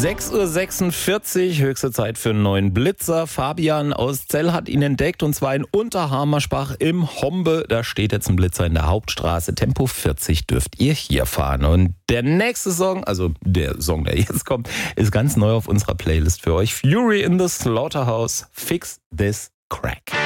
6:46 Uhr, höchste Zeit für einen neuen Blitzer. Fabian aus Zell hat ihn entdeckt, und zwar in Unterhamersbach im Hombe. Da steht jetzt ein Blitzer in der Hauptstraße. Tempo 40 dürft ihr hier fahren. Und der nächste Song, also der Song, der jetzt kommt, ist ganz neu auf unserer Playlist für euch. Fury in the Slaughterhouse, Fix This Crack.